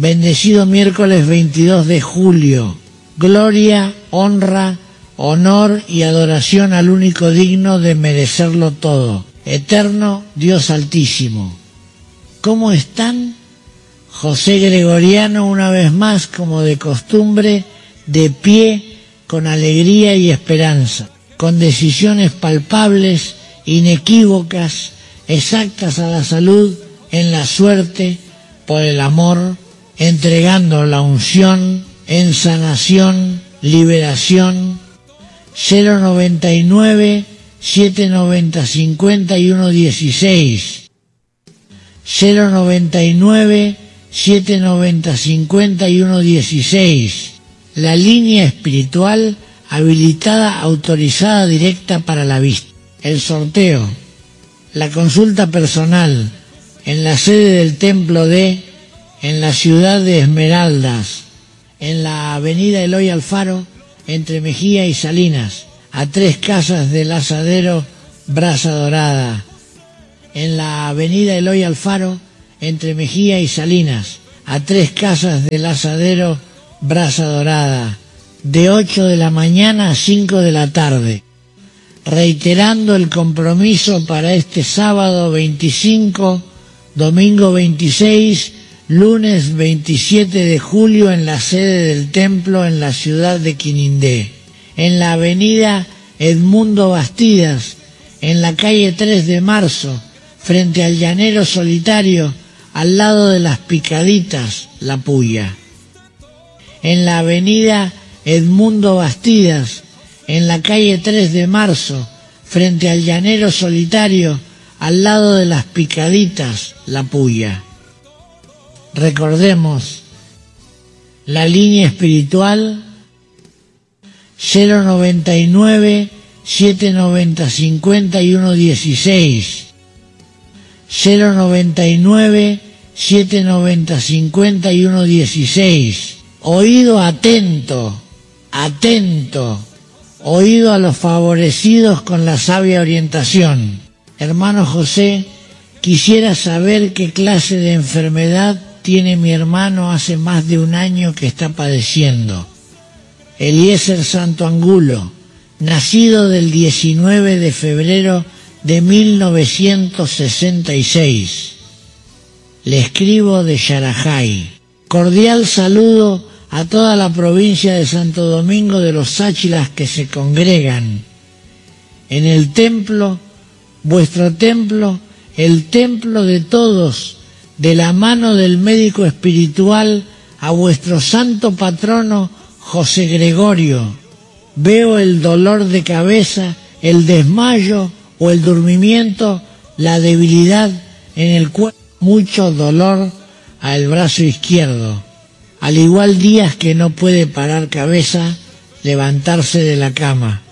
Bendecido miércoles 22 de julio. Gloria, honra, honor y adoración al único digno de merecerlo todo, eterno Dios Altísimo. ¿Cómo están? José Gregoriano, una vez más, como de costumbre, de pie, con alegría y esperanza, con decisiones palpables, inequívocas, exactas a la salud, en la suerte, por el amor, entregando la unción en sanación, liberación. 099 790 51 16 099 790 51 16. La línea espiritual habilitada, autorizada, directa para la vista. El sorteo, la consulta personal en la sede del templo en la ciudad de Esmeraldas, en la avenida Eloy Alfaro, entre Mejía y Salinas, a 3 casas del asadero Brasa Dorada. En la avenida Eloy Alfaro, entre Mejía y Salinas, a 3 casas del asadero Brasa Dorada, de 8 de la mañana a 5 de la tarde. Reiterando el compromiso para este sábado 25, domingo 26, lunes 27 de julio en la sede del templo en la ciudad de Quinindé, en la avenida Edmundo Bastidas, en la calle 3 de Marzo, frente al Llanero Solitario, al lado de las Picaditas, La Puya. En la avenida Edmundo Bastidas, en la calle 3 de Marzo, frente al Llanero Solitario, al lado de las Picaditas, La Puya. Recordemos, la línea espiritual 099 790 51 16 099 790 51 16. Oído atento, atento, oído a los favorecidos con la sabia orientación. Hermano José, quisiera saber qué clase de enfermedad tiene mi hermano hace más de un año que está padeciendo. Eliezer Santo Angulo, nacido del 19 de febrero de 1966. Le escribo de Yarajay. Cordial saludo a toda la provincia de Santo Domingo de los Sáchilas que se congregan en el templo, vuestro templo, el templo de todos, de la mano del médico espiritual, a vuestro santo patrono José Gregorio. Veo el dolor de cabeza, el desmayo o el dormimiento, la debilidad en el cuerpo, mucho dolor al brazo izquierdo. Al igual días que no puede parar cabeza, levantarse de la cama.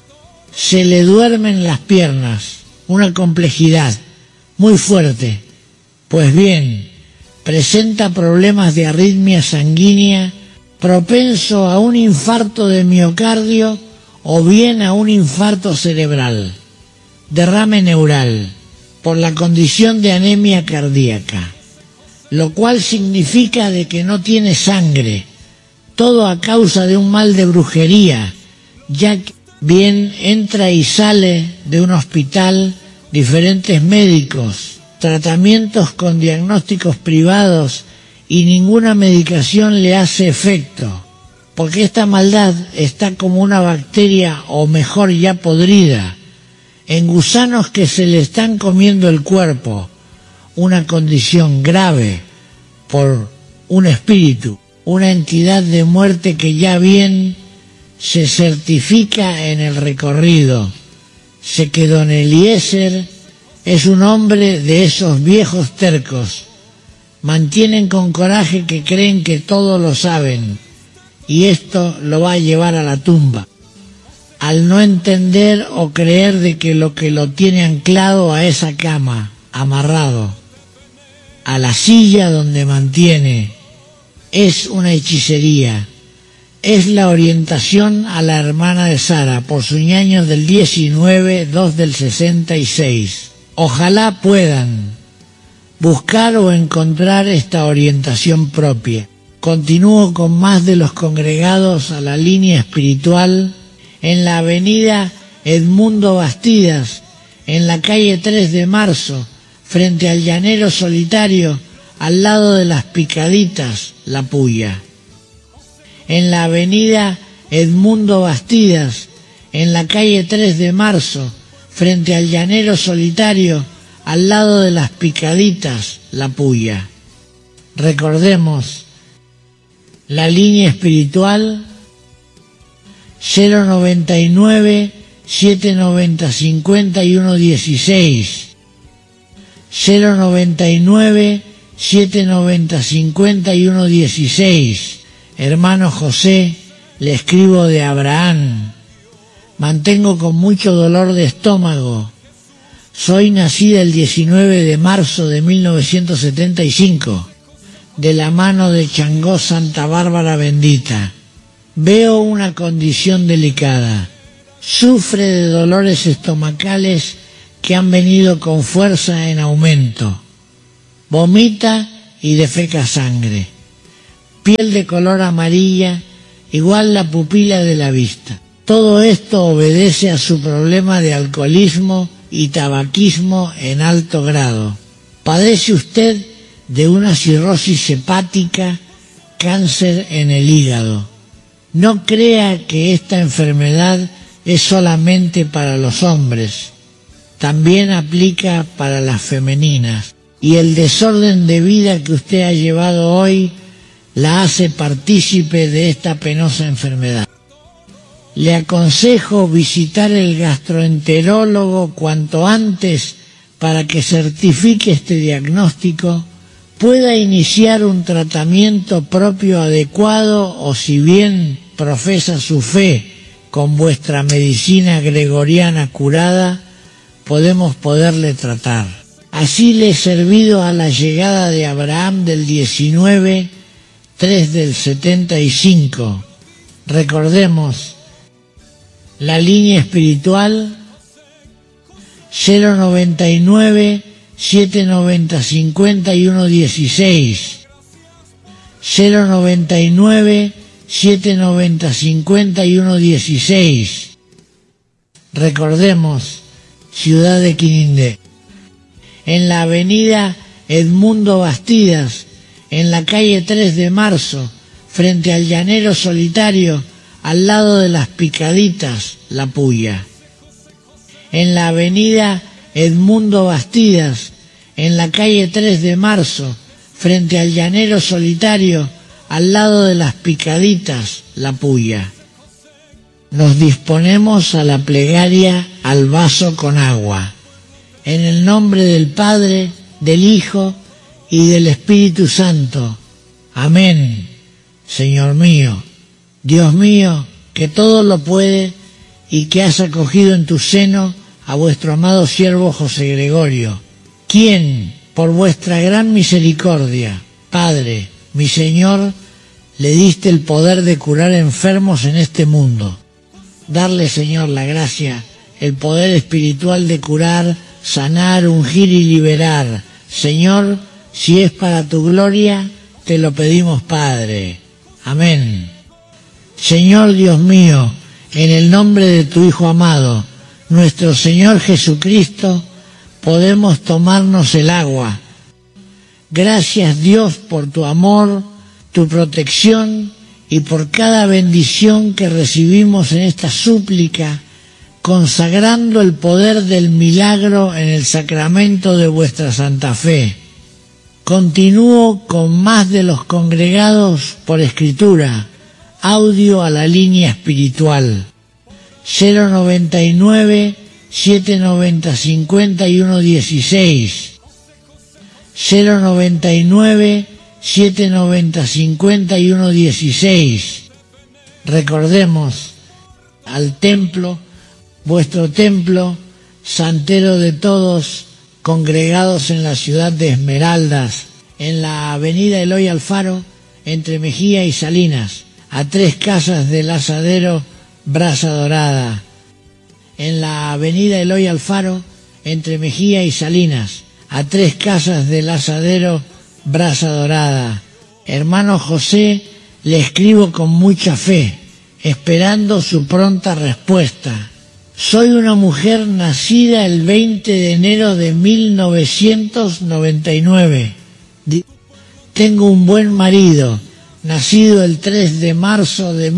Se le duermen las piernas, una complejidad muy fuerte. Pues bien, presenta problemas de arritmia sanguínea, propenso a un infarto de miocardio o bien a un infarto cerebral, derrame neural, por la condición de anemia cardíaca, lo cual significa de que no tiene sangre, todo a causa de un mal de brujería, ya que bien entra y sale de un hospital diferentes médicos, tratamientos con diagnósticos privados y ninguna medicación le hace efecto, porque esta maldad está como una bacteria, o mejor ya podrida, en gusanos que se le están comiendo el cuerpo, una condición grave por un espíritu, una entidad de muerte que ya bien se certifica en el recorrido. Sé que don Eliezer es un hombre de esos viejos tercos, mantienen con coraje que creen que todo lo saben, y esto lo va a llevar a la tumba, al no entender o creer de que lo tiene anclado a esa cama, amarrado, a la silla donde mantiene, es una hechicería, es la orientación a la hermana de Sara, por sus años del 19, 2 del 66. Ojalá puedan, buscar o encontrar esta orientación propia. Continúo con más de los congregados a la línea espiritual en la avenida Edmundo Bastidas, en la calle 3 de Marzo, frente al Llanero Solitario, al lado de las Picaditas, La Puya. En la avenida Edmundo Bastidas, en la calle 3 de Marzo, frente al Llanero Solitario, al lado de las Picaditas, La Puya. Recordemos, la línea espiritual 099 790 5116, 099 790 5116. Hermano José, le escribo de Abraham. Mantengo con mucho dolor de estómago. Soy nacida el 19 de marzo de 1975, de la mano de Changó Santa Bárbara Bendita. Veo una condición delicada. Sufre de dolores estomacales que han venido con fuerza en aumento. Vomita y defeca sangre. Piel de color amarilla, igual la pupila de la vista. Todo esto obedece a su problema de alcoholismo y tabaquismo en alto grado. Padece usted de una cirrosis hepática, cáncer en el hígado. No crea que esta enfermedad es solamente para los hombres, también aplica para las femeninas, y el desorden de vida que usted ha llevado hoy la hace partícipe de esta penosa enfermedad. Le aconsejo visitar el gastroenterólogo cuanto antes para que certifique este diagnóstico, pueda iniciar un tratamiento propio adecuado o, si bien profesa su fe con vuestra medicina gregoriana curada, podemos poderle tratar. Así le he servido a la llegada de Abraham del 19, 3 del 75. Recordemos, la línea espiritual 099 790 5116, 099 790 5116. Recordemos, ciudad de Quinindé. En la avenida Edmundo Bastidas, en la calle 3 de Marzo, frente al Llanero Solitario, al lado de las Picaditas, La Puya. En la avenida Edmundo Bastidas, en la calle 3 de Marzo, frente al Llanero Solitario, al lado de las Picaditas, La Puya. Nos disponemos a la plegaria al vaso con agua. En el nombre del Padre, del Hijo y del Espíritu Santo. Amén. Señor mío, Dios mío, que todo lo puede y que has acogido en tu seno a vuestro amado siervo José Gregorio, quien, por vuestra gran misericordia, Padre, mi Señor, le diste el poder de curar enfermos en este mundo. Darle, Señor, la gracia, el poder espiritual de curar, sanar, ungir y liberar. Señor, si es para tu gloria, te lo pedimos, Padre. Amén. Señor Dios mío, en el nombre de tu Hijo amado, nuestro Señor Jesucristo, podemos tomarnos el agua. Gracias, Dios, por tu amor, tu protección y por cada bendición que recibimos en esta súplica, consagrando el poder del milagro en el sacramento de vuestra Santa Fe. Continúo con más de los congregados por escritura, audio a la línea espiritual 099 790 5116, 099 790 5116. Recordemos al templo, vuestro templo, santero de todos, congregados en la ciudad de Esmeraldas, en la avenida Eloy Alfaro, entre Mejía y Salinas, a 3 casas del asadero Brasa Dorada. En la avenida Eloy Alfaro, entre Mejía y Salinas, a 3 casas del Asadero, Brasa Dorada. Hermano José, le escribo con mucha fe, esperando su pronta respuesta. Soy una mujer nacida el 20 de enero de 1999. Tengo un buen marido, nacido el 3 de marzo de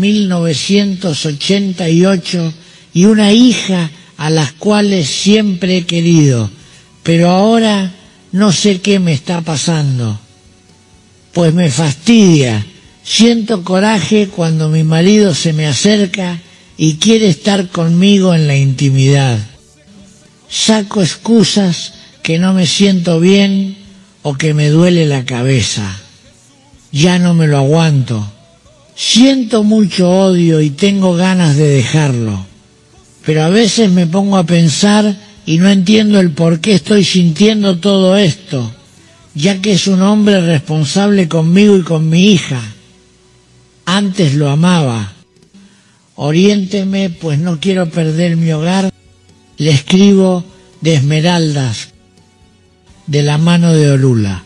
1988, y una hija a las cuales siempre he querido, pero ahora no sé qué me está pasando. Pues me fastidia, siento coraje cuando mi marido se me acerca y quiere estar conmigo en la intimidad. Saco excusas que no me siento bien o que me duele la cabeza. Ya no me lo aguanto. Siento mucho odio y tengo ganas de dejarlo. Pero a veces me pongo a pensar y no entiendo el por qué estoy sintiendo todo esto, ya que es un hombre responsable conmigo y con mi hija. Antes lo amaba. Oriénteme, pues no quiero perder mi hogar. Le escribo de Esmeraldas, de la mano de Orula.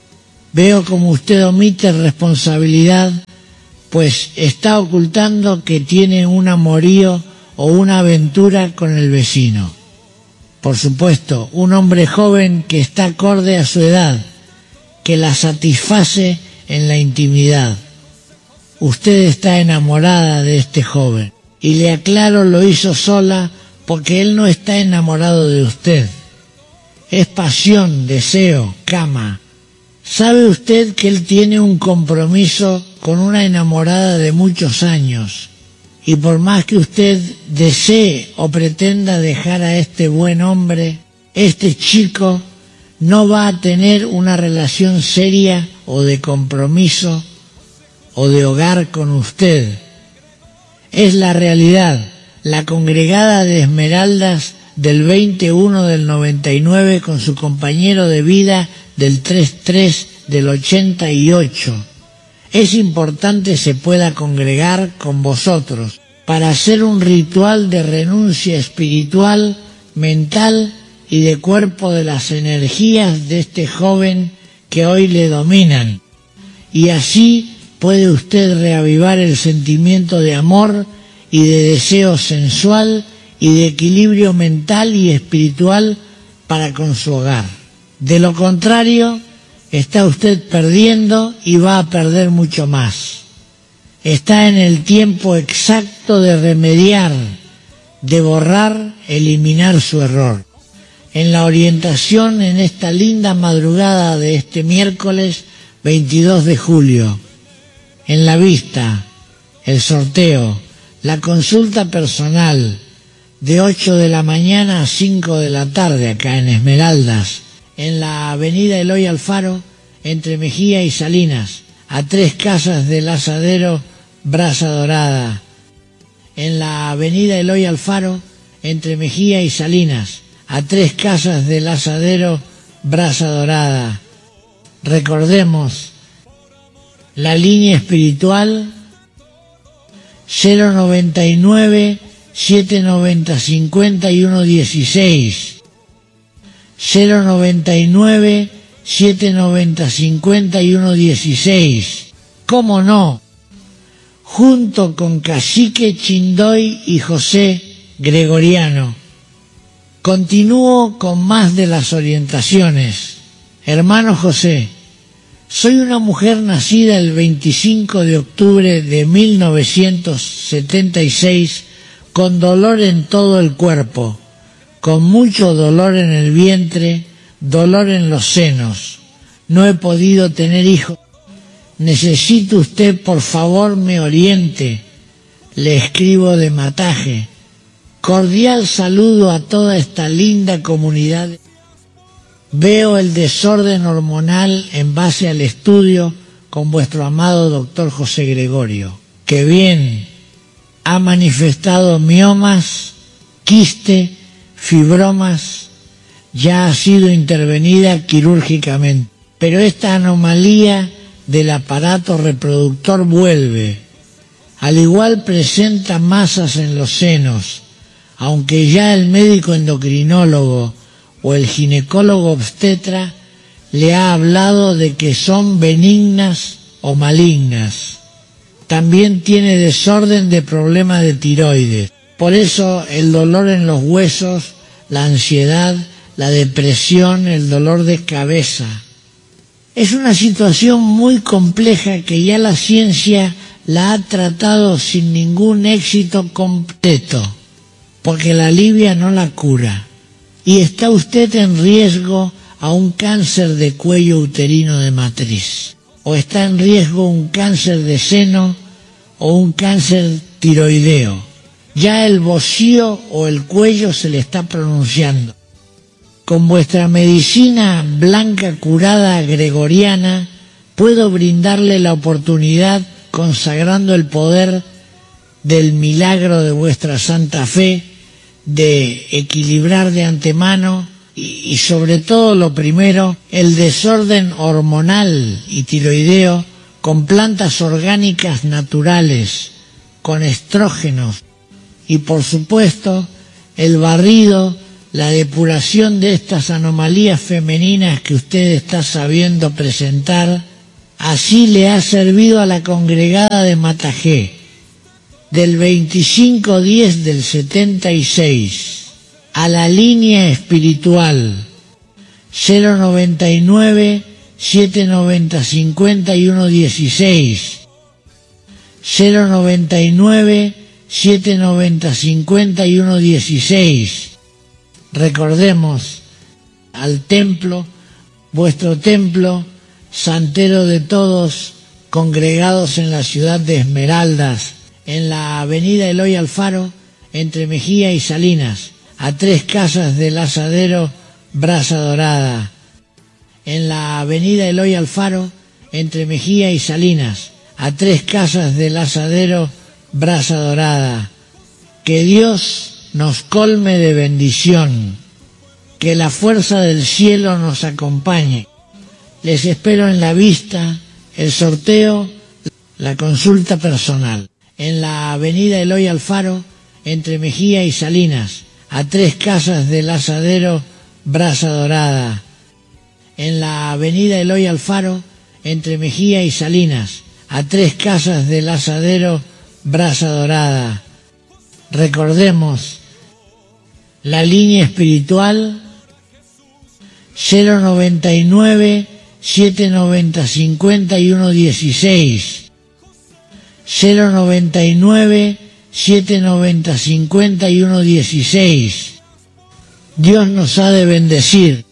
Veo como usted omite responsabilidad, pues está ocultando que tiene un amorío o una aventura con el vecino. Por supuesto, un hombre joven que está acorde a su edad, que la satisface en la intimidad. Usted está enamorada de este joven, y le aclaro, lo hizo sola porque él no está enamorado de usted. Es pasión, deseo, cama. ¿Sabe usted que él tiene un compromiso con una enamorada de muchos años? Y por más que usted desee o pretenda dejar a este buen hombre, este chico no va a tener una relación seria o de compromiso o de hogar con usted. Es la realidad. La congregada de Esmeraldas del 21 del 99 con su compañero de vida del 3-3 del 88. Es importante se pueda congregar con vosotros para hacer un ritual de renuncia espiritual, mental y de cuerpo de las energías de este joven que hoy le dominan. Y así puede usted reavivar el sentimiento de amor y de deseo sensual y de equilibrio mental y espiritual para con su hogar. De lo contrario, está usted perdiendo y va a perder mucho más. Está en el tiempo exacto de remediar, de borrar, eliminar su error. En la orientación en esta linda madrugada de este miércoles 22 de julio, en la vista, el sorteo, la consulta personal, de 8 de la mañana a 5 de la tarde acá en Esmeraldas, en la avenida Eloy Alfaro, entre Mejía y Salinas, a 3 casas del Asadero, Brasa Dorada. En la avenida Eloy Alfaro, entre Mejía y Salinas, a 3 casas del Asadero, Brasa Dorada. Recordemos, la línea espiritual 099 790 51 16, 099 790 51 16. ¿Cómo no? Junto con Cacique Chindoy y José Gregoriano. Continúo con más de las orientaciones. Hermano José, soy una mujer nacida el 25 de octubre de 1976 con dolor en todo el cuerpo, con mucho dolor en el vientre, dolor en los senos. No he podido tener hijos. Necesito usted, por favor, me oriente. Le escribo de Mataje. Cordial saludo a toda esta linda comunidad. Veo el desorden hormonal en base al estudio con vuestro amado doctor José Gregorio, que bien ha manifestado miomas, quiste, fibromas, ya ha sido intervenida quirúrgicamente. Pero esta anomalía del aparato reproductor vuelve. Al igual presenta masas en los senos, aunque ya el médico endocrinólogo o el ginecólogo obstetra le ha hablado de que son benignas o malignas. También tiene desorden de problema de tiroides. Por eso el dolor en los huesos, la ansiedad, la depresión, el dolor de cabeza. Es una situación muy compleja que ya la ciencia la ha tratado sin ningún éxito completo, porque la alivia no la cura. Y está usted en riesgo a un cáncer de cuello uterino de matriz, o está en riesgo un cáncer de seno o un cáncer tiroideo. Ya el bocio o el cuello se le está pronunciando. Con vuestra medicina blanca curada gregoriana puedo brindarle la oportunidad, consagrando el poder del milagro de vuestra santa fe, de equilibrar de antemano y sobre todo lo primero, el desorden hormonal y tiroideo con plantas orgánicas naturales, con estrógenos y por supuesto el barrido, la depuración de estas anomalías femeninas que usted está sabiendo presentar. Así le ha servido a la congregada de Matagé, del 25/10 del 76, a la línea espiritual 099 790 5116, 099 790 5116. Recordemos al templo, vuestro templo, santero de todos, congregados en la ciudad de Esmeraldas, en la avenida Eloy Alfaro, entre Mejía y Salinas, a 3 casas del asadero Brasa Dorada. En la avenida Eloy Alfaro, entre Mejía y Salinas, a 3 casas del asadero Brasa Dorada. Que Dios nos colme de bendición, que la fuerza del cielo nos acompañe. Les espero en la vista, el sorteo, la consulta personal. En la avenida Eloy Alfaro, entre Mejía y Salinas, a 3 casas del asadero Brasa Dorada. En la avenida Eloy Alfaro, entre Mejía y Salinas, a 3 casas del asadero Brasa Dorada. Recordemos la línea espiritual 099 790 5116, 099 790 5116. Dios nos ha de bendecir.